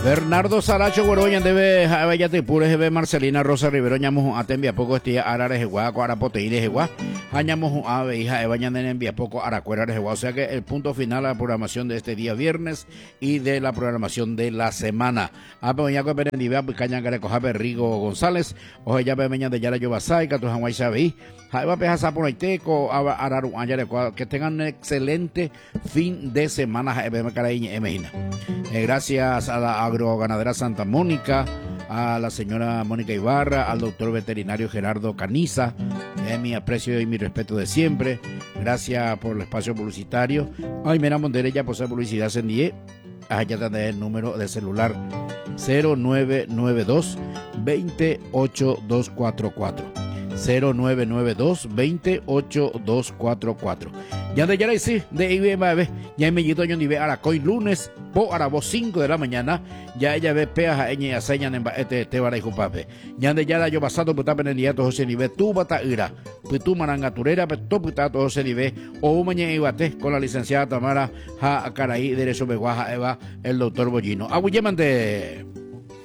Bernardo Saracho Goroña debe Javayate Pure Jebe Marcelina Rosa Rivero ñamos atembia poco este Arare Jeguá Cuarapoteire Jeguá Hañamos ave hija de bañan en envía poco Aracuera Jeguá. O sea que el punto final de la programación de este día viernes y de la programación de la semana. Apoyaco Perendivea Picaña Garecoja Rigo González o ya Bemeña de Yara Yobasai Catu Hawaii Sabi Jaiba Peja Saponaiteco Araru Anyare que tengan un excelente fin de semana Jaime Caraíña Emejina. Gracias a la agroganadera Santa Mónica, a la señora Mónica Ibarra, al doctor veterinario Gerardo Caniza, mi aprecio y mi respeto de siempre. Gracias por el espacio publicitario. Ay, mira, Monterella, posee publicidad en 10. Allá está el número de celular 0992 28244. 0992 28244. Ya de Yaray sí, de IBM, ya me llegó yo ni ve a la coin lunes, po a las 5 de la mañana, ya ella ve peas a ella y aseñan en este vara y jupape. Ya de Yara yo pasado puta peneliato José Nive, tú bata ira, pitu marangaturera, pero putato José Nive, o mañana ibate con la licenciada Tamara Ja Caraí, Derecho Beguaja Eva, el doctor Bollino. Agüillemante.